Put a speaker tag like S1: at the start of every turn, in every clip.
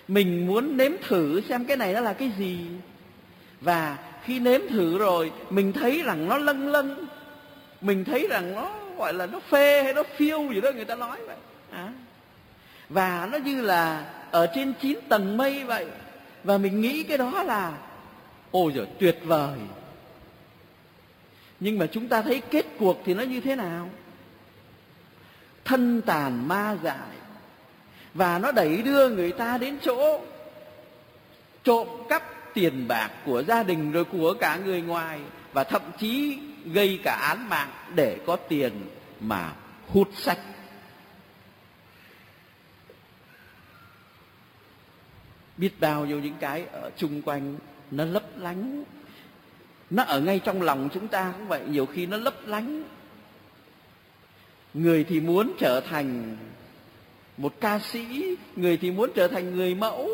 S1: Mình muốn nếm thử xem cái này nó là cái gì. Và khi nếm thử rồi, mình thấy rằng nó lâng lâng, mình thấy rằng nó gọi là nó phê hay nó phiêu gì đó người ta nói vậy. Và nó như là ở trên 9 tầng mây vậy. Và mình nghĩ cái đó là ôi giời, tuyệt vời. Nhưng mà chúng ta thấy kết cuộc thì nó như thế nào? Thân tàn ma dại. Và nó đẩy đưa người ta đến chỗ trộm cắp tiền bạc của gia đình rồi của cả người ngoài, và thậm chí gây cả án mạng để có tiền mà hút sách. Biết bao nhiêu những cái ở chung quanh nó lấp lánh. Nó ở ngay trong lòng chúng ta cũng vậy, nhiều khi nó lấp lánh. Người thì muốn trở thành một ca sĩ, người thì muốn trở thành người mẫu.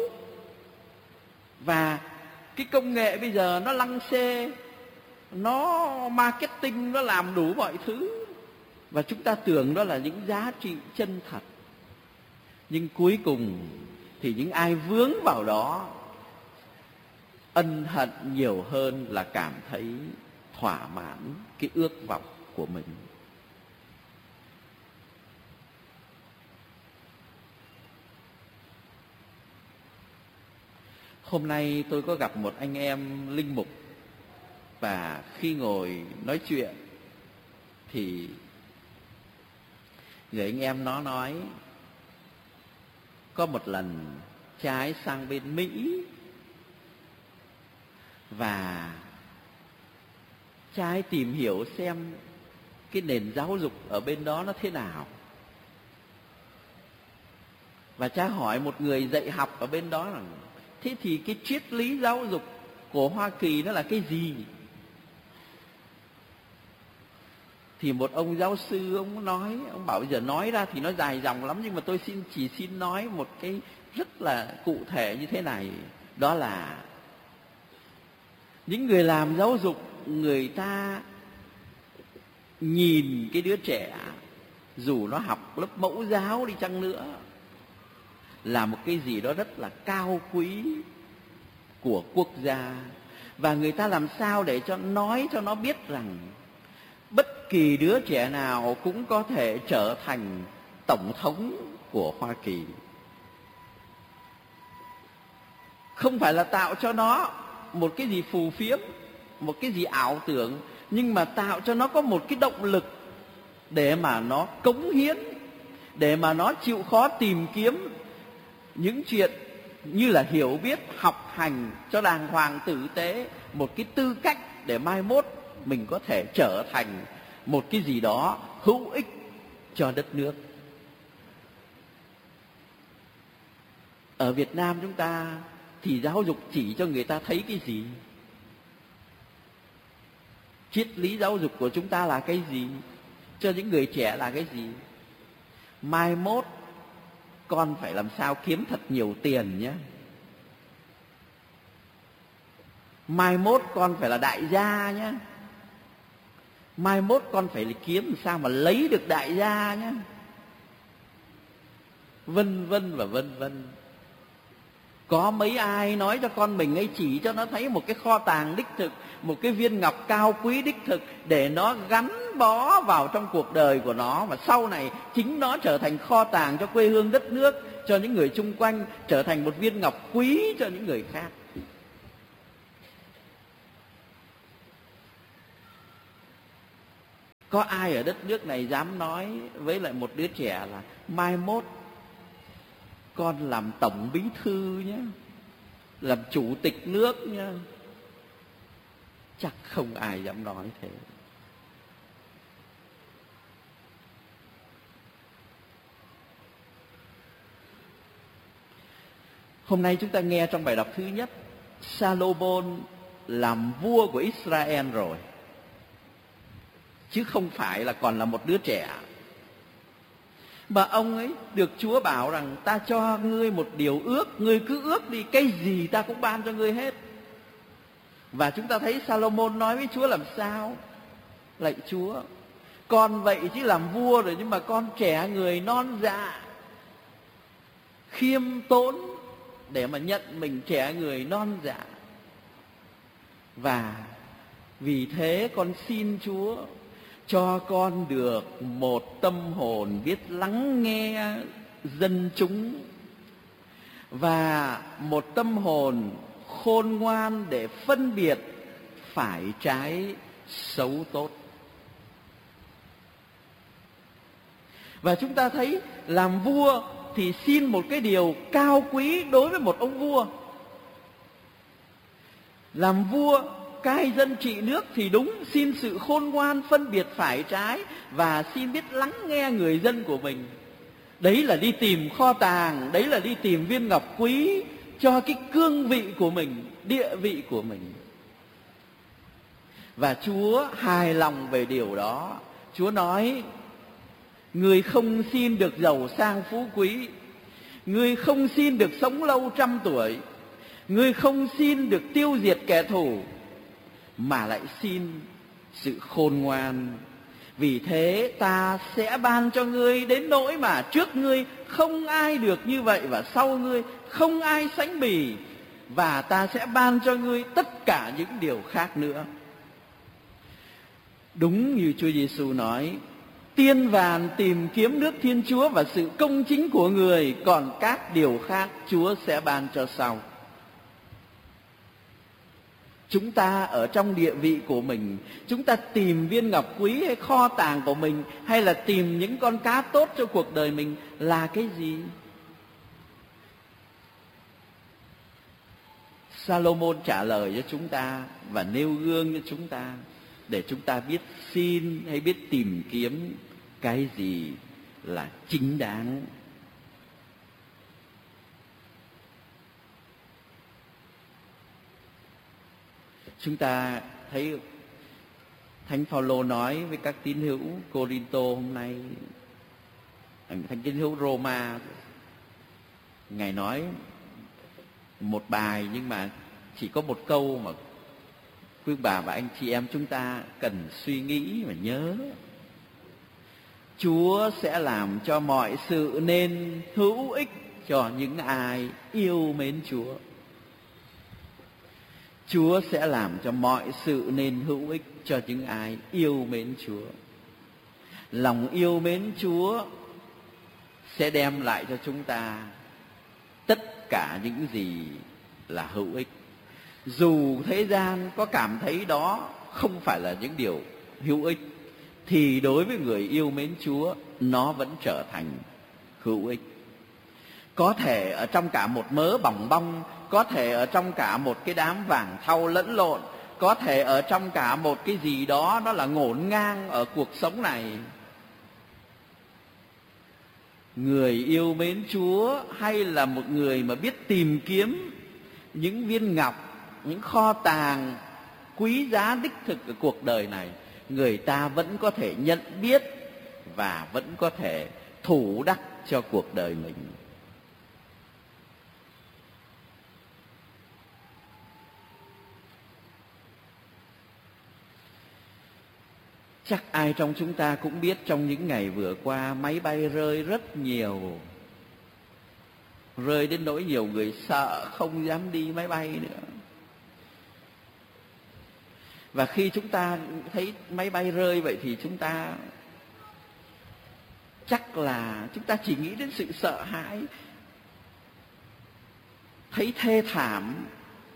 S1: Và cái công nghệ bây giờ nó lăng xê, nó marketing, nó làm đủ mọi thứ. Và chúng ta tưởng đó là những giá trị chân thật. Nhưng cuối cùng thì những ai vướng vào đó ân hận nhiều hơn là cảm thấy thỏa mãn cái ước vọng của mình. Hôm nay tôi có gặp một anh em linh mục, và khi ngồi nói chuyện thì người anh em nó nói có một lần cha ấy sang bên Mỹ và cha ấy tìm hiểu xem cái nền giáo dục ở bên đó nó thế nào. Và cha hỏi một người dạy học ở bên đó rằng thế thì cái triết lý giáo dục của Hoa Kỳ nó là cái gì? Thì một ông giáo sư ông nói, ông bảo bây giờ nói ra thì nó dài dòng lắm, nhưng mà tôi chỉ xin nói một cái rất là cụ thể như thế này. Đó là những người làm giáo dục, người ta nhìn cái đứa trẻ dù nó học lớp mẫu giáo đi chăng nữa là một cái gì đó rất là cao quý của quốc gia. Và người ta làm sao để nói cho nó biết rằng bất kỳ đứa trẻ nào cũng có thể trở thành tổng thống của Hoa Kỳ. Không phải là tạo cho nó một cái gì phù phiếm, một cái gì ảo tưởng, nhưng mà tạo cho nó có một cái động lực để mà nó cống hiến, để mà nó chịu khó tìm kiếm những chuyện như là hiểu biết, học hành cho đàng hoàng tử tế, một cái tư cách để mai mốt mình có thể trở thành một cái gì đó hữu ích cho đất nước. Ở Việt Nam chúng ta thì giáo dục chỉ cho người ta thấy cái gì? Triết lý giáo dục của chúng ta là cái gì? Cho những người trẻ là cái gì? Mai mốt con phải làm sao kiếm thật nhiều tiền nhé. Mai mốt con phải là đại gia nhé. Mai mốt con phải kiếm làm sao mà lấy được đại gia nhé. Vân vân và vân vân. Có mấy ai nói cho con mình ấy, chỉ cho nó thấy một cái kho tàng đích thực, một cái viên ngọc cao quý đích thực để nó gắn bó vào trong cuộc đời của nó, và sau này chính nó trở thành kho tàng cho quê hương đất nước, cho những người chung quanh, trở thành một viên ngọc quý cho những người khác. Có ai ở đất nước này dám nói với lại một đứa trẻ là mai mốt con làm tổng bí thư nhé, làm chủ tịch nước nhé? Chắc không ai dám nói thế. Hôm nay chúng ta nghe trong bài đọc thứ nhất, Salomon làm vua của Israel rồi, chứ không phải là còn là một đứa trẻ. Mà ông ấy được Chúa bảo rằng ta cho ngươi một điều ước, ngươi cứ ước đi, cái gì ta cũng ban cho ngươi hết. Và chúng ta thấy Salomon nói với Chúa làm sao? Lạy Chúa, con vậy chứ làm vua rồi, nhưng mà con trẻ người non dạ, khiêm tốn, để mà nhận mình trẻ người non dạ. Và vì thế con xin Chúa cho con được một tâm hồn biết lắng nghe dân chúng, và một tâm hồn khôn ngoan để phân biệt phải trái xấu tốt. Và chúng ta thấy làm vua thì xin một cái điều cao quý đối với một ông vua. Làm vua cai dân trị nước thì đúng, xin sự khôn ngoan phân biệt phải trái và xin biết lắng nghe người dân của mình. Đấy là đi tìm kho tàng, đấy là đi tìm viên ngọc quý cho cái cương vị của mình, địa vị của mình. Và Chúa hài lòng về điều đó. Chúa nói: người không xin được giàu sang phú quý, người không xin được sống lâu 100 tuổi, người không xin được tiêu diệt kẻ thù, mà lại xin sự khôn ngoan. Vì thế ta sẽ ban cho ngươi đến nỗi mà trước ngươi không ai được như vậy, và sau ngươi không ai sánh bì, và ta sẽ ban cho ngươi tất cả những điều khác nữa. Đúng như Chúa Giêsu nói: tiên vàn tìm kiếm nước Thiên Chúa và sự công chính của người, còn các điều khác Chúa sẽ ban cho sau. Chúng ta ở trong địa vị của mình, chúng ta tìm viên ngọc quý hay kho tàng của mình, hay là tìm những con cá tốt cho cuộc đời mình là cái gì? Salomon trả lời cho chúng ta và nêu gương cho chúng ta, để chúng ta biết xin hay biết tìm kiếm cái gì là chính đáng. Chúng ta thấy Thánh Phaolô nói với các tín hữu Cô-rin-tô hôm nay, Thánh tín hữu Roma, Ngài nói một bài nhưng mà chỉ có một câu mà quý bà và anh chị em chúng ta cần suy nghĩ và nhớ. Chúa sẽ làm cho mọi sự nên hữu ích cho những ai yêu mến Chúa. Chúa sẽ làm cho mọi sự nên hữu ích cho những ai yêu mến Chúa. Lòng yêu mến Chúa sẽ đem lại cho chúng ta tất cả những gì là hữu ích. Dù thế gian có cảm thấy đó không phải là những điều hữu ích, thì đối với người yêu mến Chúa, nó vẫn trở thành hữu ích. Có thể ở trong cả một mớ bòng bong, có thể ở trong cả một cái đám vàng thau lẫn lộn, có thể ở trong cả một cái gì đó nó là ngổn ngang ở cuộc sống này. Người yêu mến Chúa hay là một người mà biết tìm kiếm những viên ngọc, những kho tàng quý giá đích thực ở cuộc đời này, người ta vẫn có thể nhận biết và vẫn có thể thủ đắc cho cuộc đời mình. Chắc ai trong chúng ta cũng biết trong những ngày vừa qua máy bay rơi rất nhiều. Rơi đến nỗi nhiều người sợ không dám đi máy bay nữa. Và khi chúng ta thấy máy bay rơi vậy thì chúng ta chắc là chúng ta chỉ nghĩ đến sự sợ hãi, thấy thê thảm.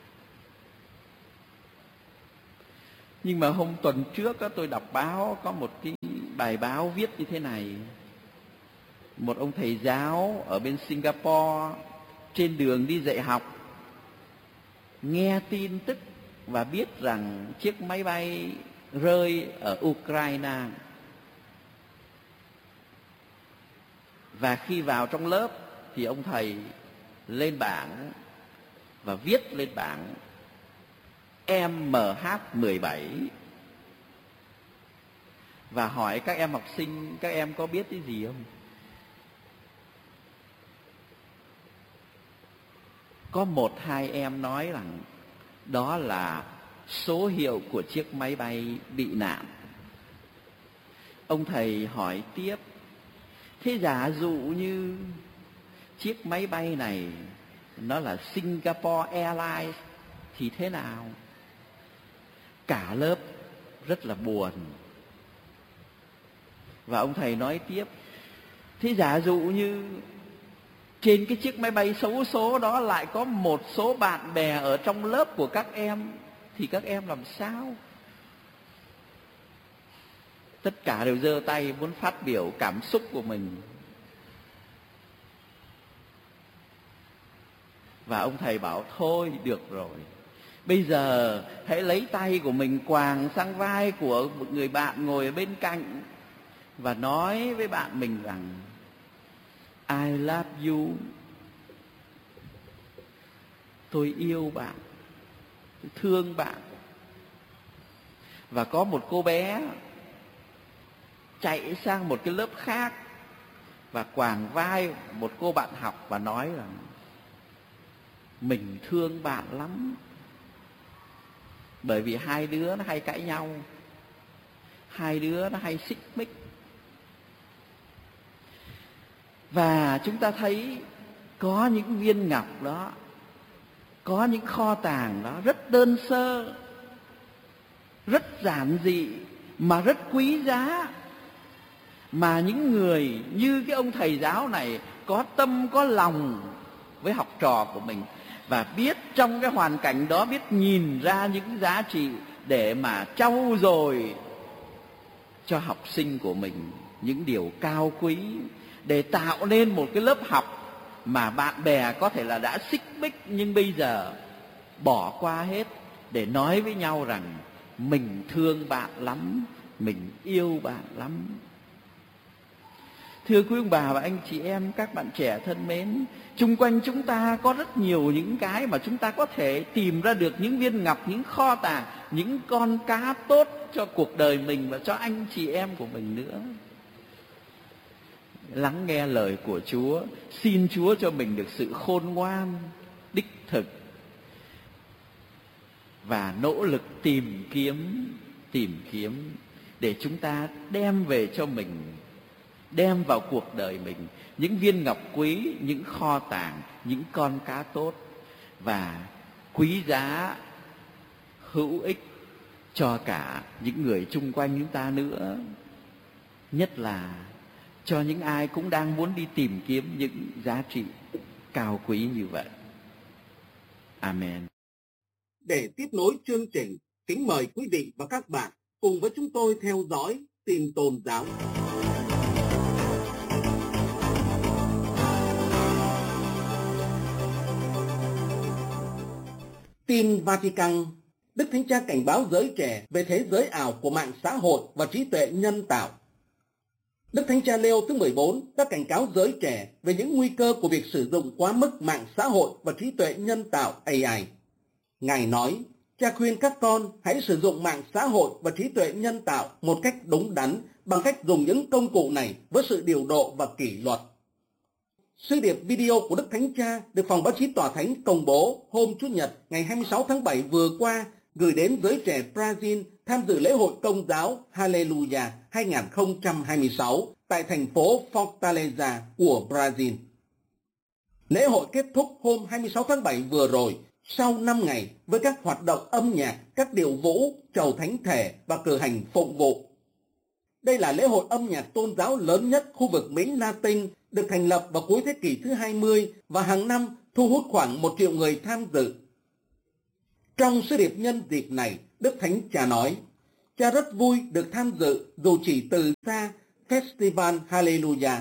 S1: Nhưng mà hôm tuần trước tôi đọc báo, có một cái bài báo viết như thế này. Một ông thầy giáo ở bên Singapore trên đường đi dạy học nghe tin tức và biết rằng chiếc máy bay rơi ở Ukraine. Và khi vào trong lớp thì ông thầy lên bảng và viết lên bảng MH17 và hỏi các em học sinh, các em có biết cái gì không? Có 1-2 em nói rằng đó là số hiệu của chiếc máy bay bị nạn. Ông thầy hỏi tiếp: thế giả dụ như chiếc máy bay này nó là Singapore Airlines thì thế nào? Cả lớp rất là buồn. Và ông thầy nói tiếp, thế giả dụ như trên cái chiếc máy bay xấu số đó lại có một số bạn bè ở trong lớp của các em, thì các em làm sao? Tất cả đều giơ tay muốn phát biểu cảm xúc của mình. Và ông thầy bảo thôi được rồi, bây giờ hãy lấy tay của mình quàng sang vai của một người bạn ngồi ở bên cạnh và nói với bạn mình rằng I love you. Tôi yêu bạn, tôi thương bạn. Và có một cô bé chạy sang một cái lớp khác và quàng vai một cô bạn học và nói rằng mình thương bạn lắm. Bởi vì hai đứa nó hay cãi nhau, hai đứa nó hay xích mích. Và chúng ta thấy có những viên ngọc đó, có những kho tàng đó rất đơn sơ, rất giản dị mà rất quý giá, mà những người như cái ông thầy giáo này có tâm có lòng với học trò của mình và biết trong cái hoàn cảnh đó biết nhìn ra những giá trị để mà trau dồi cho học sinh của mình những điều cao quý, để tạo nên một cái lớp học mà bạn bè có thể là đã xích mích nhưng bây giờ bỏ qua hết để nói với nhau rằng mình thương bạn lắm, mình yêu bạn lắm. Thưa quý ông bà và anh chị em, các bạn trẻ thân mến, chung quanh chúng ta có rất nhiều những cái mà chúng ta có thể tìm ra được những viên ngọc, những kho tàng, những con cá tốt cho cuộc đời mình và cho anh chị em của mình nữa. Lắng nghe lời của Chúa, xin Chúa cho mình được sự khôn ngoan, đích thực và nỗ lực tìm kiếm để chúng ta đem về cho mình, đem vào cuộc đời mình những viên ngọc quý, những kho tàng, những con cá tốt và quý giá, hữu ích cho cả những người chung quanh chúng ta nữa, nhất là cho những ai cũng đang muốn đi tìm kiếm những giá trị cao quý như vậy. Amen.
S2: Để tiếp nối chương trình, kính mời quý vị và các bạn cùng với chúng tôi theo dõi tin tôn giáo. Tin Vatican. Đức Thánh Cha cảnh báo giới trẻ về thế giới ảo của mạng xã hội và trí tuệ nhân tạo. Đức Thánh Cha Leo thứ 14 đã cảnh cáo giới trẻ về những nguy cơ của việc sử dụng quá mức mạng xã hội và trí tuệ nhân tạo AI. Ngài nói, Cha khuyên các con hãy sử dụng mạng xã hội và trí tuệ nhân tạo một cách đúng đắn bằng cách dùng những công cụ này với sự điều độ và kỷ luật. Sứ điệp video của Đức Thánh Cha được Phòng Báo chí Tòa Thánh công bố hôm Chủ nhật ngày 26 tháng 7 vừa qua gửi đến giới trẻ Brazil tham dự lễ hội công giáo Hallelujah 2026 tại thành phố Fortaleza của Brazil. Lễ hội kết thúc hôm 26 tháng 7 vừa rồi sau 5 ngày với các hoạt động âm nhạc, các điệu vũ, trầu thánh thể và cử hành phụng vụ. Đây là lễ hội âm nhạc tôn giáo lớn nhất khu vực Mỹ Latin, được thành lập vào cuối thế kỷ thứ 20 và hàng năm thu hút khoảng 1 triệu người tham dự. Trong sứ điệp nhân dịp này, Đức Thánh Cha nói, Cha rất vui được tham dự dù chỉ từ xa Festival Hallelujah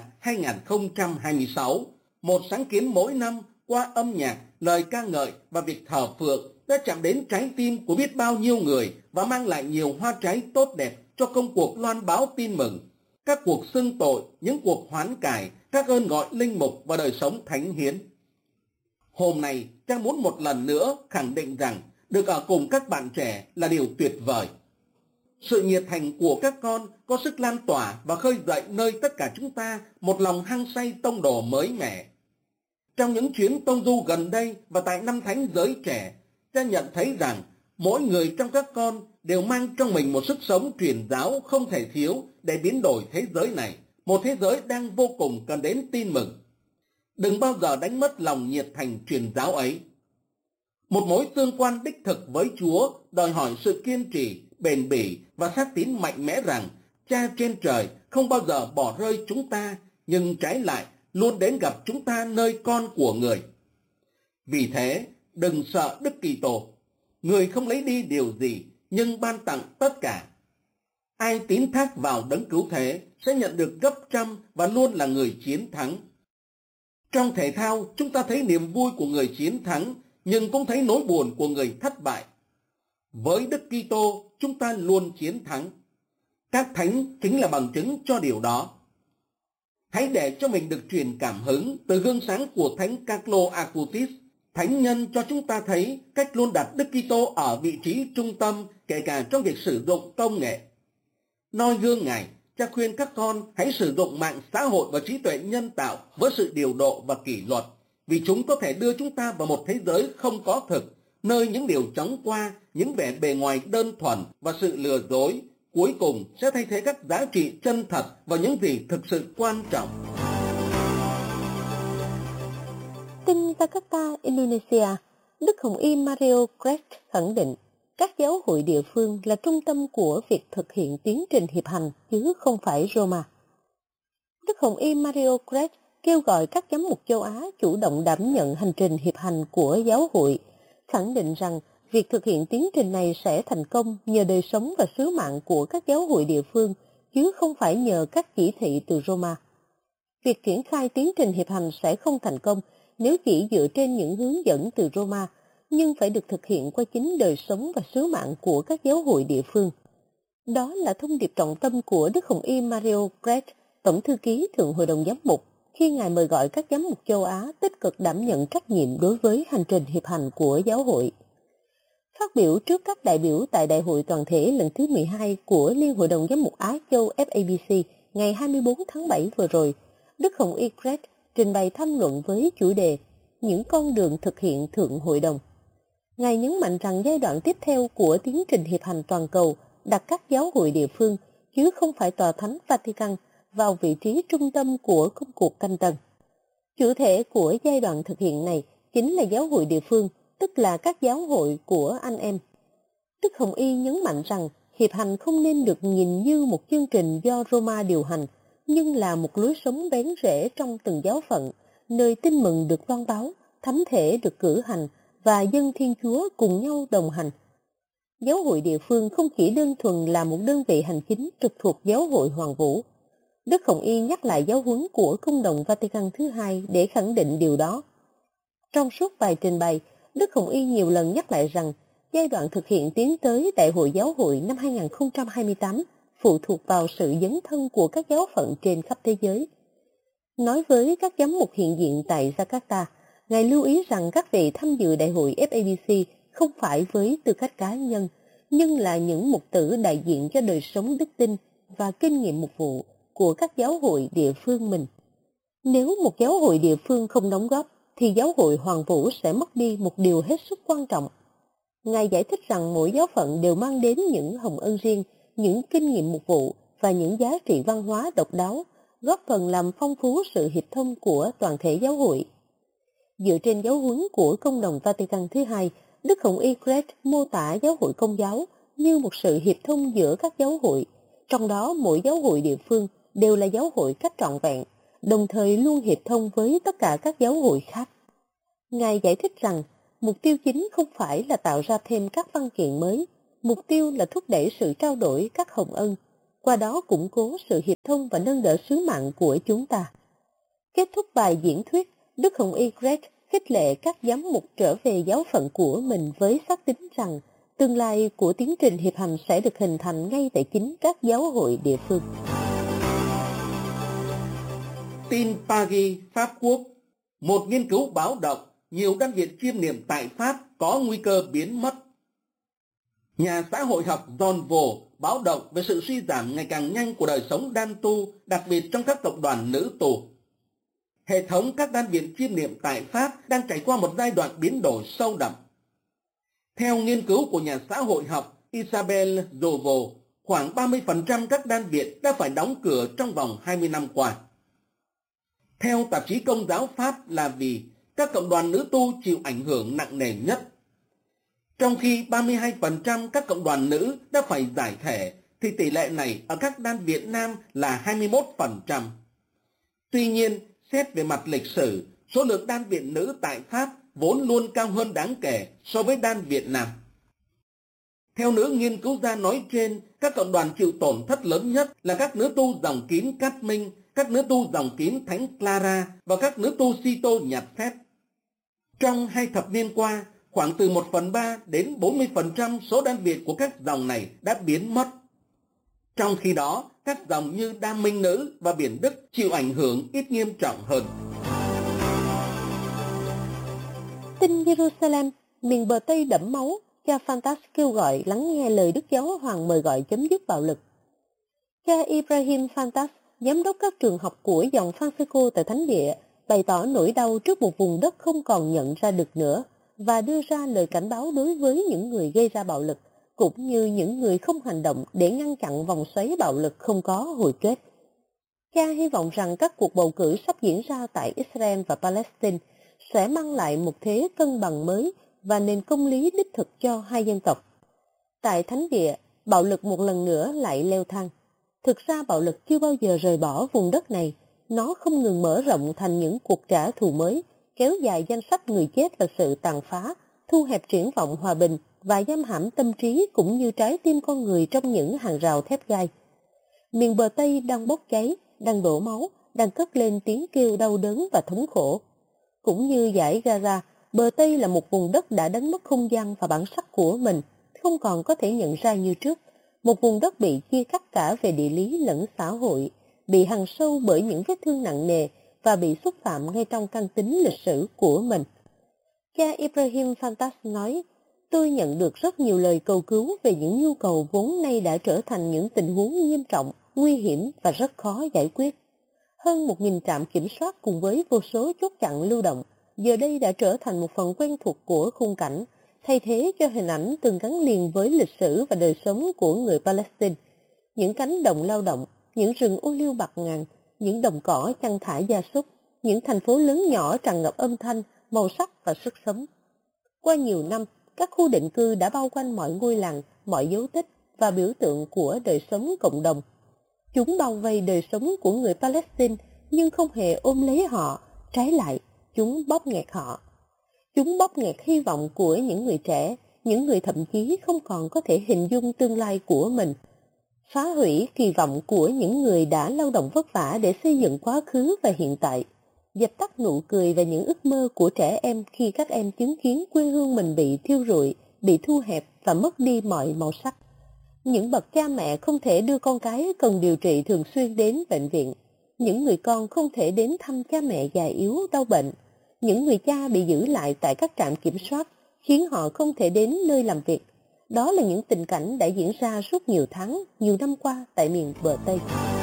S2: 2026, một sáng kiến mỗi năm qua âm nhạc, lời ca ngợi và việc thờ phượng đã chạm đến trái tim của biết bao nhiêu người và mang lại nhiều hoa trái tốt đẹp cho công cuộc loan báo tin mừng, các cuộc xưng tội, những cuộc hoán cải, các ơn gọi linh mục và đời sống thánh hiến. Hôm nay, Cha muốn một lần nữa khẳng định rằng được ở cùng các bạn trẻ là điều tuyệt vời. Sự nhiệt thành của các con có sức lan tỏa và khơi dậy nơi tất cả chúng ta một lòng hăng say tông đồ mới mẻ. Trong những chuyến tông du gần đây và tại năm thánh giới trẻ, Cha nhận thấy rằng mỗi người trong các con đều mang trong mình một sức sống truyền giáo không thể thiếu để biến đổi thế giới này, một thế giới đang vô cùng cần đến tin mừng. Đừng bao giờ đánh mất lòng nhiệt thành truyền giáo ấy. Một mối tương quan đích thực với Chúa đòi hỏi sự kiên trì, bền bỉ và xác tín mạnh mẽ rằng Cha trên trời không bao giờ bỏ rơi chúng ta, nhưng trái lại luôn đến gặp chúng ta nơi con của Người. Vì thế, đừng sợ Đức Kitô. Người không lấy đi điều gì, nhưng ban tặng tất cả. Ai tín thác vào đấng cứu thế sẽ nhận được gấp trăm và luôn là người chiến thắng. Trong thể thao, chúng ta thấy niềm vui của người chiến thắng, nhưng cũng thấy nỗi buồn của người thất bại. Với Đức Kitô, chúng ta luôn chiến thắng. Các thánh chính là bằng chứng cho điều đó. Hãy để cho mình được truyền cảm hứng từ gương sáng của Thánh Carlo Acutis. Thánh nhân cho chúng ta thấy cách luôn đặt Đức Kitô ở vị trí trung tâm, kể cả trong việc sử dụng công nghệ. Noi gương Ngài, Cha khuyên các con hãy sử dụng mạng xã hội và trí tuệ nhân tạo với sự điều độ và kỷ luật, vì chúng có thể đưa chúng ta vào một thế giới không có thực, nơi những điều chóng qua, những vẻ bề ngoài đơn thuần và sự lừa dối, cuối cùng sẽ thay thế các giá trị chân thật và những gì thực sự quan trọng.
S3: Tin Jakarta, Indonesia, Đức Hồng Y Mario Grech khẳng định các giáo hội địa phương là trung tâm của việc thực hiện tiến trình hiệp hành chứ không phải Roma. Đức Hồng Y Mario Grech kêu gọi các giám mục châu Á chủ động đảm nhận hành trình hiệp hành của giáo hội, khẳng định rằng việc thực hiện tiến trình này sẽ thành công nhờ đời sống và sứ mạng của các giáo hội địa phương, chứ không phải nhờ các chỉ thị từ Roma. Việc triển khai tiến trình hiệp hành sẽ không thành công nếu chỉ dựa trên những hướng dẫn từ Roma, nhưng phải được thực hiện qua chính đời sống và sứ mạng của các giáo hội địa phương. Đó là thông điệp trọng tâm của Đức Hồng Y Mario Grech, Tổng thư ký Thượng Hội đồng Giám mục, khi Ngài mời gọi các giám mục châu Á tích cực đảm nhận trách nhiệm đối với hành trình hiệp hành của giáo hội. Phát biểu trước các đại biểu tại Đại hội toàn thể lần thứ 12 của Liên Hội đồng Giám mục Á Châu FABC ngày 24 tháng 7 vừa rồi, Đức Hồng Y Grech trình bày tham luận với chủ đề Những con đường thực hiện Thượng Hội đồng. Ngài nhấn mạnh rằng giai đoạn tiếp theo của tiến trình hiệp hành toàn cầu đặt các giáo hội địa phương, chứ không phải Tòa Thánh Vatican, vào vị trí trung tâm của công cuộc canh tân. Chủ thể của giai đoạn thực hiện này chính là giáo hội địa phương, tức là các giáo hội của anh em. Đức Hồng Y nhấn mạnh rằng hiệp hành không nên được nhìn như một chương trình do Roma điều hành, nhưng là một lối sống bén rễ trong từng giáo phận, nơi tin mừng được loan báo, thánh thể được cử hành và dân Thiên Chúa cùng nhau đồng hành. Giáo hội địa phương không chỉ đơn thuần là một đơn vị hành chính trực thuộc giáo hội Hoàng Vũ. Đức Hồng Y nhắc lại giáo huấn của Công đồng Vatican thứ hai để khẳng định điều đó. Trong suốt bài trình bày, Đức Hồng Y nhiều lần nhắc lại rằng giai đoạn thực hiện tiến tới Đại hội Giáo hội năm 2028 phụ thuộc vào sự dấn thân của các giáo phận trên khắp thế giới. Nói với các giám mục hiện diện tại Jakarta, Ngài lưu ý rằng các vị tham dự Đại hội FABC không phải với tư cách cá nhân, nhưng là những mục tử đại diện cho đời sống đức tin và kinh nghiệm mục vụ của các giáo hội địa phương mình. Nếu một giáo hội địa phương không đóng góp, thì giáo hội Hoàng Vũ sẽ mất đi một điều hết sức quan trọng. Ngài giải thích rằng mỗi giáo phận đều mang đến những hồng ân riêng, những kinh nghiệm mục vụ và những giá trị văn hóa độc đáo, góp phần làm phong phú sự hiệp thông của toàn thể giáo hội. Dựa trên giáo huấn của Công đồng Vatican thứ hai, Đức Hồng Y Grech mô tả giáo hội Công giáo như một sự hiệp thông giữa các giáo hội, trong đó mỗi giáo hội địa phương đều là giáo hội cách trọn vẹn, đồng thời luôn hiệp thông với tất cả các giáo hội khác. Ngài giải thích rằng, mục tiêu chính không phải là tạo ra thêm các văn kiện mới, mục tiêu là thúc đẩy sự trao đổi các hồng ân, qua đó củng cố sự hiệp thông và nâng đỡ sứ mạng của chúng ta. Kết thúc bài diễn thuyết, Đức Hồng Y Grech khích lệ các giám mục trở về giáo phận của mình với xác tín rằng tương lai của tiến trình hiệp hành sẽ được hình thành ngay tại chính các giáo hội địa phương.
S2: Tin Paris, Pháp Quốc. Một nghiên cứu báo động nhiều đan viện chiêm niệm tại Pháp có nguy cơ biến mất. Nhà xã hội học John Vaux báo động về sự suy giảm ngày càng nhanh của đời sống đan tu, đặc biệt trong các cộng đoàn nữ tu. Hệ thống các đan viện chiêm niệm tại Pháp đang trải qua một giai đoạn biến đổi sâu đậm. Theo nghiên cứu của nhà xã hội học Isabelle Jovo, khoảng 30% các đan viện đã phải đóng cửa trong vòng 20 năm qua. Theo tạp chí Công giáo Pháp là vì các cộng đoàn nữ tu chịu ảnh hưởng nặng nề nhất. Trong khi 32% các cộng đoàn nữ đã phải giải thể, thì tỷ lệ này ở các đan viện nam là 21%. Tuy nhiên, xét về mặt lịch sử, số lượng đan viện nữ tại Pháp vốn luôn cao hơn đáng kể so với đan viện nam. Theo nữ nghiên cứu gia nói trên, các cộng đoàn chịu tổn thất lớn nhất là các nữ tu dòng kín Cát Minh, các nữ tu dòng kín Thánh Clara và các nữ tu Si-tô nhặt phép. Trong 2 thập niên qua, khoảng từ 1/3 đến 40% số đan viện của các dòng này đã biến mất. Trong khi đó, các dòng như Đa Minh Nữ và Biển Đức chịu ảnh hưởng ít nghiêm trọng hơn.
S3: Tin Jerusalem, miền bờ Tây đẫm máu, cha Fantas kêu gọi lắng nghe lời Đức Giáo Hoàng mời gọi chấm dứt bạo lực. Cha Ibrahim Fantas, giám đốc các trường học của dòng Francisco tại Thánh Địa, bày tỏ nỗi đau trước một vùng đất không còn nhận ra được nữa và đưa ra lời cảnh báo đối với những người gây ra bạo lực, cũng như những người không hành động để ngăn chặn vòng xoáy bạo lực không có hồi kết. Cha hy vọng rằng các cuộc bầu cử sắp diễn ra tại Israel và Palestine sẽ mang lại một thế cân bằng mới và nền công lý đích thực cho hai dân tộc. Tại Thánh Địa, bạo lực một lần nữa lại leo thang. Thực ra bạo lực chưa bao giờ rời bỏ vùng đất này. Nó không ngừng mở rộng thành những cuộc trả thù mới, kéo dài danh sách người chết và sự tàn phá, thu hẹp triển vọng hòa bình và giam hãm tâm trí cũng như trái tim con người trong những hàng rào thép gai. Miền bờ Tây đang bốc cháy, đang đổ máu, đang cất lên tiếng kêu đau đớn và thống khổ. Cũng như dải Gaza, bờ Tây là một vùng đất đã đánh mất không gian và bản sắc của mình, không còn có thể nhận ra như trước. Một vùng đất bị chia cắt cả về địa lý lẫn xã hội, bị hằn sâu bởi những vết thương nặng nề và bị xúc phạm ngay trong căn tính lịch sử của mình. Cha Ibrahim Fantas nói, tôi nhận được rất nhiều lời cầu cứu về những nhu cầu vốn nay đã trở thành những tình huống nghiêm trọng, nguy hiểm và rất khó giải quyết. Hơn 1.000 trạm kiểm soát cùng với vô số chốt chặn lưu động, giờ đây đã trở thành một phần quen thuộc của khung cảnh, thay thế cho hình ảnh từng gắn liền với lịch sử và đời sống của người Palestine. Những cánh đồng lao động, những rừng ô liu bạt ngàn, những đồng cỏ chăn thả gia súc, những thành phố lớn nhỏ tràn ngập âm thanh, màu sắc và sức sống. Qua nhiều năm, các khu định cư đã bao quanh mọi ngôi làng, mọi dấu tích và biểu tượng của đời sống cộng đồng. Chúng bao vây đời sống của người Palestine nhưng không hề ôm lấy họ, trái lại, chúng bóp nghẹt họ. Chúng bóp nghẹt hy vọng của những người trẻ, những người thậm chí không còn có thể hình dung tương lai của mình. Phá hủy kỳ vọng của những người đã lao động vất vả để xây dựng quá khứ và hiện tại. Dập tắt nụ cười và những ước mơ của trẻ em khi các em chứng kiến quê hương mình bị thiêu rụi, bị thu hẹp và mất đi mọi màu sắc. Những bậc cha mẹ không thể đưa con cái cần điều trị thường xuyên đến bệnh viện. Những người con không thể đến thăm cha mẹ già yếu đau bệnh. Những người cha bị giữ lại tại các trạm kiểm soát, khiến họ không thể đến nơi làm việc. Đó là những tình cảnh đã diễn ra suốt nhiều tháng, nhiều năm qua tại miền bờ Tây.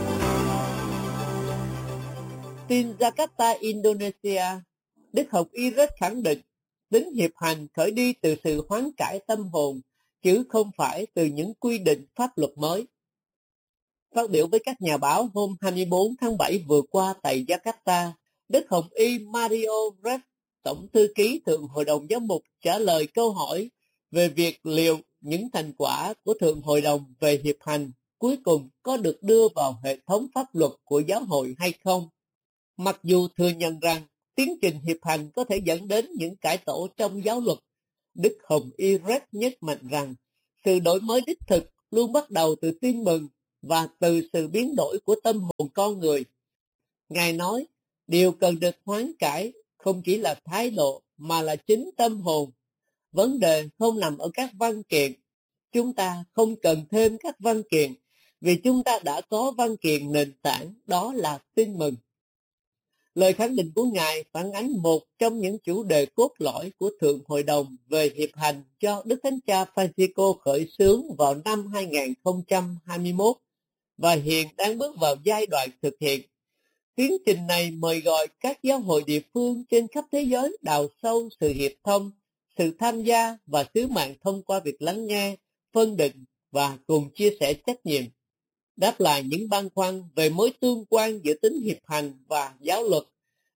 S4: Tin Jakarta, Indonesia, Đức Hồng Y rất khẳng định tính hiệp hành khởi đi từ sự hoán cải tâm hồn, chứ không phải từ những quy định pháp luật mới. Phát biểu với các nhà báo hôm 24 tháng 7 vừa qua tại Jakarta, Đức Hồng Y Mario Red, Tổng thư ký Thượng Hội đồng Giám mục, trả lời câu hỏi về việc liệu những thành quả của Thượng Hội đồng về hiệp hành cuối cùng có được đưa vào hệ thống pháp luật của giáo hội hay không. Mặc dù thừa nhận rằng tiến trình hiệp hành có thể dẫn đến những cải tổ trong giáo luật, Đức Hồng Y Red nhấn mạnh rằng sự đổi mới đích thực luôn bắt đầu từ tin mừng và từ sự biến đổi của tâm hồn con người. Ngài nói, điều cần được hoán cải không chỉ là thái độ mà là chính tâm hồn. Vấn đề không nằm ở các văn kiện. Chúng ta không cần thêm các văn kiện vì chúng ta đã có văn kiện nền tảng, đó là tin mừng. Lời khẳng định của Ngài phản ánh một trong những chủ đề cốt lõi của Thượng Hội đồng về hiệp hành do Đức Thánh Cha Francisco khởi xướng vào năm 2021 và hiện đang bước vào giai đoạn thực hiện. Tiến trình này mời gọi các giáo hội địa phương trên khắp thế giới đào sâu sự hiệp thông, sự tham gia và sứ mạng thông qua việc lắng nghe, phân định và cùng chia sẻ trách nhiệm. Đáp lại những băn khoăn về mối tương quan giữa tính hiệp hành và giáo luật,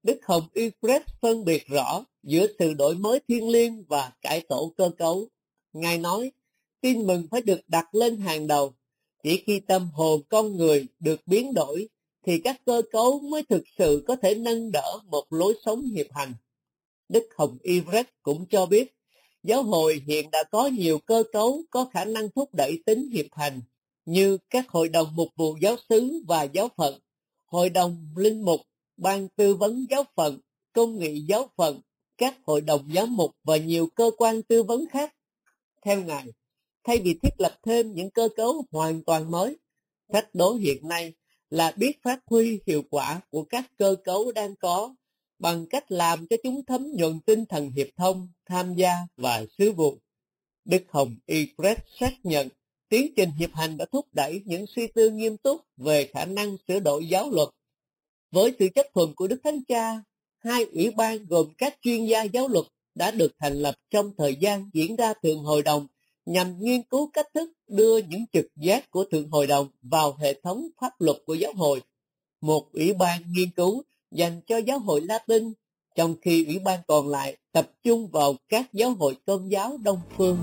S4: Đức Hồng Y Greg phân biệt rõ giữa sự đổi mới thiêng liêng và cải tổ cơ cấu. Ngài nói, tin mừng phải được đặt lên hàng đầu. Chỉ khi tâm hồn con người được biến đổi, thì các cơ cấu mới thực sự có thể nâng đỡ một lối sống hiệp hành. Đức Hồng Y Greg cũng cho biết, giáo hội hiện đã có nhiều cơ cấu có khả năng thúc đẩy tính hiệp hành, như các hội đồng mục vụ giáo xứ và giáo phận, hội đồng linh mục, ban tư vấn giáo phận, công nghị giáo phận, các hội đồng giám mục và nhiều cơ quan tư vấn khác. Theo Ngài, thay vì thiết lập thêm những cơ cấu hoàn toàn mới, thách đố hiện nay là biết phát huy hiệu quả của các cơ cấu đang có bằng cách làm cho chúng thấm nhuần tinh thần hiệp thông, tham gia và sứ vụ. Đức Hồng Y Greg xác nhận tiến trình hiệp hành đã thúc đẩy những suy tư nghiêm túc về khả năng sửa đổi giáo luật. Với sự chấp thuận của Đức Thánh Cha, 2 ủy ban gồm các chuyên gia giáo luật đã được thành lập trong thời gian diễn ra Thượng Hội đồng nhằm nghiên cứu cách thức đưa những trực giác của Thượng Hội đồng vào hệ thống pháp luật của giáo hội. Một ủy ban nghiên cứu dành cho giáo hội Latin, trong khi ủy ban còn lại tập trung vào các giáo hội tôn giáo Đông phương.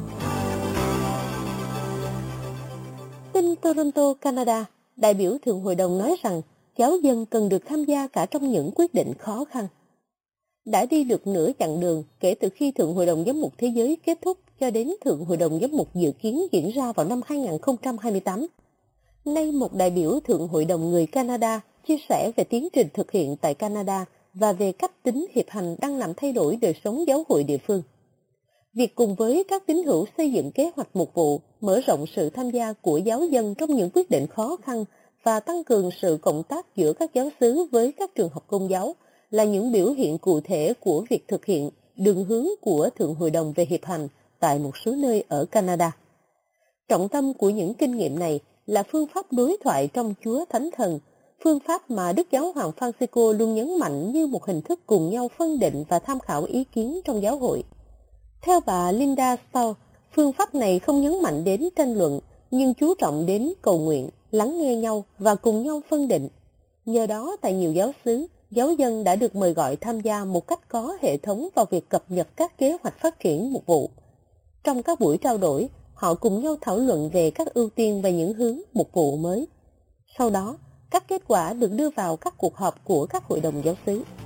S3: Tin Toronto, Canada, đại biểu Thượng Hội đồng nói rằng giáo dân cần được tham gia cả trong những quyết định khó khăn. Đã đi được nửa chặng đường kể từ khi Thượng Hội đồng Giám mục Thế giới kết thúc cho đến Thượng Hội đồng Giám mục dự kiến diễn ra vào năm 2028. Nay một đại biểu Thượng Hội đồng người Canada chia sẻ về tiến trình thực hiện tại Canada và về cách tính hiệp hành đang làm thay đổi đời sống giáo hội địa phương. Việc cùng với các tín hữu xây dựng kế hoạch mục vụ, mở rộng sự tham gia của giáo dân trong những quyết định khó khăn và tăng cường sự cộng tác giữa các giáo xứ với các trường học công giáo là những biểu hiện cụ thể của việc thực hiện đường hướng của Thượng Hội đồng về hiệp hành tại một số nơi ở Canada. Trọng tâm của những kinh nghiệm này là phương pháp đối thoại trong Chúa Thánh Thần, phương pháp mà Đức Giáo hoàng Francisco luôn nhấn mạnh như một hình thức cùng nhau phân định và tham khảo ý kiến trong giáo hội. Theo bà Linda Stahl, phương pháp này không nhấn mạnh đến tranh luận, nhưng chú trọng đến cầu nguyện, lắng nghe nhau và cùng nhau phân định. Nhờ đó, tại nhiều giáo xứ, giáo dân đã được mời gọi tham gia một cách có hệ thống vào việc cập nhật các kế hoạch phát triển mục vụ. Trong các buổi trao đổi, họ cùng nhau thảo luận về các ưu tiên và những hướng mục vụ mới. Sau đó, các kết quả được đưa vào các cuộc họp của các hội đồng giáo xứ.